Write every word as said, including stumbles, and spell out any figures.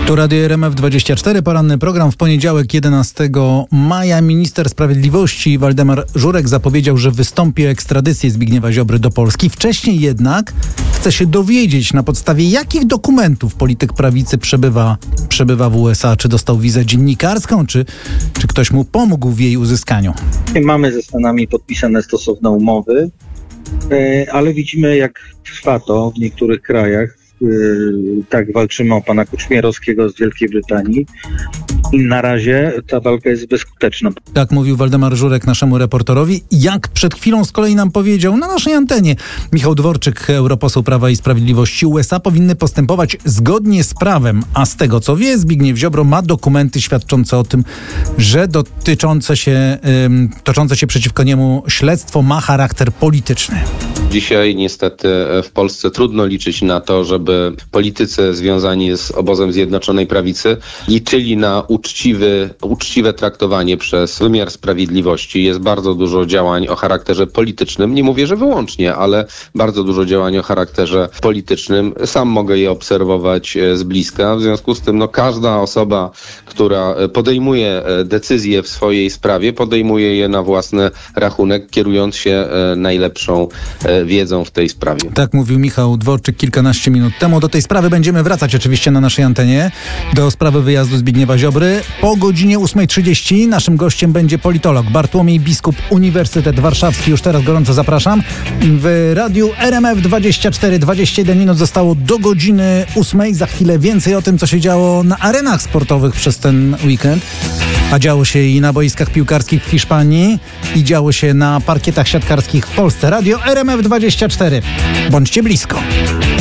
Tu Radio R M F dwadzieścia cztery, poranny program w poniedziałek jedenastego maja. Minister Sprawiedliwości Waldemar Żurek zapowiedział, że wystąpi o ekstradycję Zbigniewa Ziobry do Polski. Wcześniej jednak chce się dowiedzieć, na podstawie jakich dokumentów polityk prawicy przebywa, przebywa w U S A. Czy dostał wizę dziennikarską, czy, czy ktoś mu pomógł w jej uzyskaniu. Mamy ze Stanami podpisane stosowne umowy, ale widzimy, jak trwa to w niektórych krajach. Tak walczymy o pana Kuczmierowskiego z Wielkiej Brytanii i na razie ta walka jest bezskuteczna. Tak mówił Waldemar Żurek naszemu reporterowi. Jak przed chwilą z kolei nam powiedział na naszej antenie Michał Dworczyk, europoseł Prawa i Sprawiedliwości, U S A powinny postępować zgodnie z prawem, a z tego co wie, Zbigniew Ziobro ma dokumenty świadczące o tym, że dotyczące się, ym, toczące się przeciwko niemu śledztwo ma charakter polityczny. Dzisiaj niestety w Polsce trudno liczyć na to, żeby politycy związani z obozem Zjednoczonej Prawicy liczyli na uczciwy, uczciwe traktowanie przez wymiar sprawiedliwości. Jest bardzo dużo działań o charakterze politycznym. Nie mówię, że wyłącznie, ale bardzo dużo działań o charakterze politycznym. Sam mogę je obserwować z bliska. W związku z tym no, każda osoba, która podejmuje decyzje w swojej sprawie, podejmuje je na własny rachunek, kierując się najlepszą wiedzą w tej sprawie. Tak mówił Michał Dworczyk kilkanaście minut temu. Do tej sprawy będziemy wracać oczywiście na naszej antenie. Do sprawy wyjazdu Zbigniewa Ziobry. Po godzinie ósmej trzydzieści naszym gościem będzie politolog Bartłomiej Biskup, Uniwersytet Warszawski. Już teraz gorąco zapraszam. W radiu R M F dwadzieścia cztery, dwadzieścia jeden minut zostało do godziny ósmej. Za chwilę więcej o tym, co się działo na arenach sportowych przez ten weekend. A działo się i na boiskach piłkarskich w Hiszpanii, i działo się na parkietach siatkarskich w Polsce. Radio R M F dwadzieścia cztery. Bądźcie blisko.